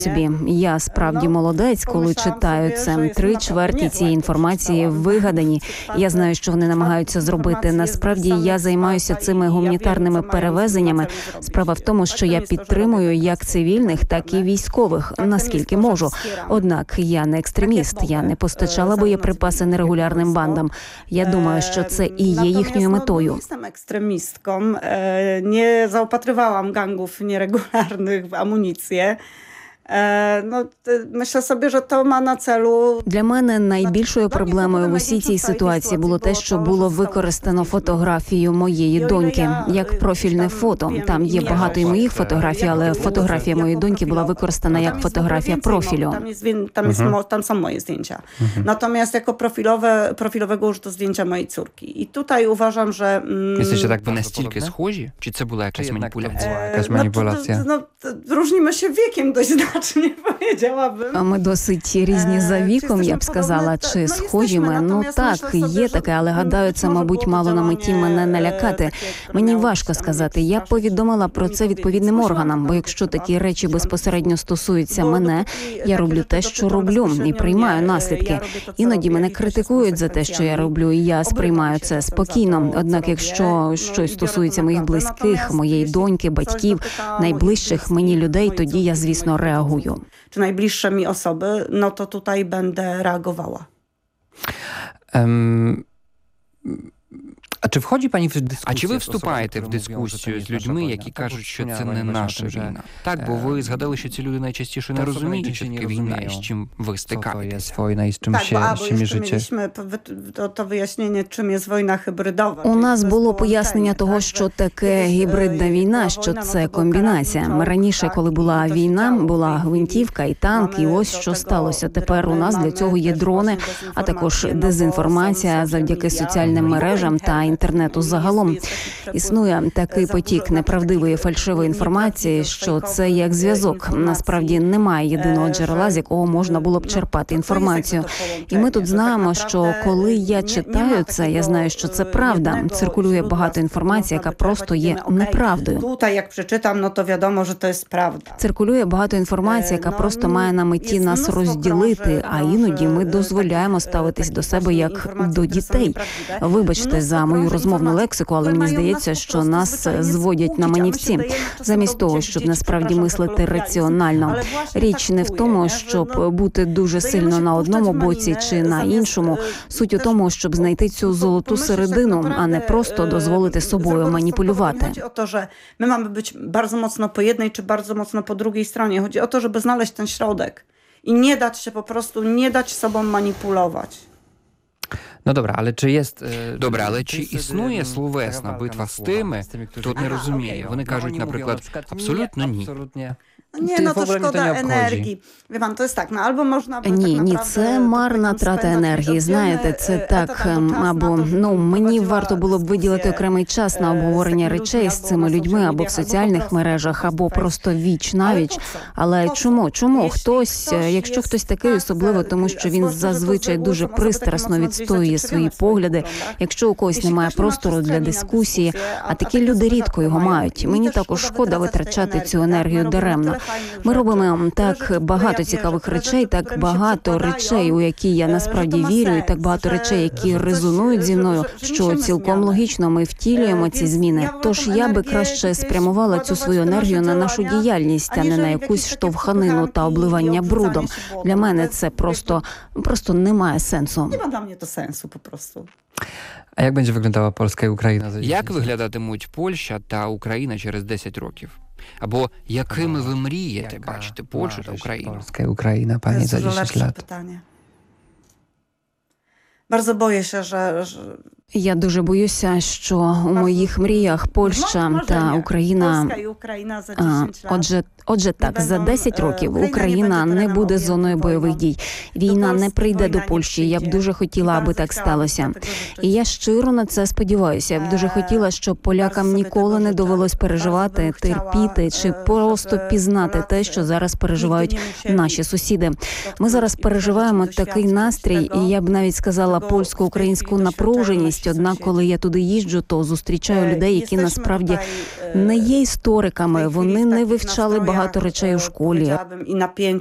Собі, я справді молодець, коли читаю це. 3/4 цієї інформації вигадані. Я знаю, що вони намагаються зробити. Насправді, я займаюся цими гуманітарними перевезеннями. Справа в тому, що я підтримую як цивільних, так і військових, наскільки можу. Однак, я не екстреміст, я не постачала боєприпаси нерегулярним бандам. Я думаю, що це і є їхньою метою. Nie jestem ekstremistką, nie zaopatrywałam gangów nieregularnych w amunicję. Myślę sobie, że to ma na celu... Для мене найбільшою проблемою в усій цій ситуації було те, що було використано фотографію моєї доньки, як профільне фото. Там є багато і моїх фотографій, але фотографія моєї доньки була використана як фотографія профілю. Tam są moje zdjęcia. Natomiast jako profilowego użyto zdjęcia mojej córki. I tutaj uważam, że... Jesteście tak настільки схожі? Чи це була якась маніпуляція? Якась маніпуляція. Różnimy się wiekiem dość znacznie, powiedziałabym. Ми досить різні за віком, я б сказала. Чи схожі ми? Ну так, є таке, але гадаю, це, мабуть, мало на меті мене налякати. Мені важко сказати. Я повідомила про це відповідним органам, бо якщо такі речі безпосередньо стосуються мене, я роблю те, що роблю, і приймаю наслідки. Іноді мене критикують за те, що я роблю, і я сприймаю це спокійно. Однак, якщо щось стосується моїх близьких, моєї доньки, батьків, найближчих мені людей, тоді я, звісно, реагую. Czy najbliższe mi osoby, no to tutaj będę reagowała. А чи входить пані в дискусію? А чи ви вступаєте в дискусію з людьми, які кажуть, що це не наша війна? Так, бо ви згадали, що ці люди найчастіше не розуміють, що таке війна і з чим ви стикаєтеся. Wojna i z czym mierzycie. Mieliśmy to wyjaśnienie, czym jest wojna hybrydowa. У нас було пояснення того, що таке гібридна війна, що це комбінація. Раніше, коли була війна, була гвинтівка і танк, і ось що сталося. Тепер у нас для цього є дрони, а також дезінформація завдяки соціальним мережам та інтернету загалом. Існує такий потік неправдивої фальшивої інформації, що це як зв'язок. Насправді немає єдиного джерела, з якого можна було б черпати інформацію. І ми тут знаємо, що коли я читаю це, я знаю, що це правда. Циркулює багато інформації, яка просто є неправдою. Тут, як прочитам, то відомо, що це правда. Циркулює багато інформації, яка просто має на меті нас розділити, а іноді ми дозволяємо ставитись до себе як до дітей. Вибачте за мою розмовну лексику, але мені здається, що нас зводять на манівці, замість того, щоб насправді мислити раціонально. Річ не в тому, щоб бути дуже сильно на одному боці чи на іншому. Суть у тому, щоб знайти цю золоту середину, а не просто дозволити собою маніпулювати. Chodzi o to, że my mamy być bardzo mocno po jednej czy bardzo mocno po drugiej stronie. Chodzi o to, żeby znaleźć ten środek i nie dać się po prostu, nie dać sobą manipulować. No dobra, ale czy jest... Добре, але чи існує словесна битва з тими, хто не розуміє? Вони кажуть, наприклад, абсолютно ні. Nie, no to szkoda energii. Wie pan, to jest tak, no albo można... Ні, це марна трата енергії. Знаєте, це так, або, мені варто було б виділити окремий час на обговорення речей з цими людьми, або в соціальних мережах, або просто віч-навіч. Але чому? Якщо хтось такий, особливо тому, що він зазвичай дуже пристрасно відстоює свої погляди, якщо у когось немає простору для дискусії, а такі люди рідко його мають. Мені також шкода витрачати цю енергію даремно. Ми робимо так багато цікавих речей, так багато речей, у які я насправді вірю, і так багато речей, які резонують зі мною, що цілком логічно ми втілюємо ці зміни. Тож я би краще спрямувала цю свою енергію на нашу діяльність, а не на якусь штовханину та обливання брудом. Для мене це просто немає сенсу. Nie ma dla mnie to sensu po prostu. A jak będzie wyglądała Polska i Ukraina za 10 Як lat? виглядатимуть Польща та Україна через 10 років? Або якими ви мрієте бачити Польщу та Україну? Polska i Ukraina, To panie, jest za dużo 10 lepsze lat. pytanie. Bardzo boję się, że Я дуже боюся, що у моїх мріях Польща та Україна... Polska i Ukraina za 10 lat. Отже, так, за 10 років Україна не буде зоною бойових дій. Війна не прийде до Польщі. Я б дуже хотіла, аби так сталося. І я щиро на це сподіваюся. Я б дуже хотіла, щоб полякам ніколи не довелось переживати, терпіти чи просто пізнати те, що зараз переживають наші сусіди. Ми зараз переживаємо такий настрій, і я б навіть сказала польсько-українську напруженість, реальність. Однак, коли я туди їжджу, то зустрічаю людей, які насправді не є істориками, вони не вивчали багато речей у школі.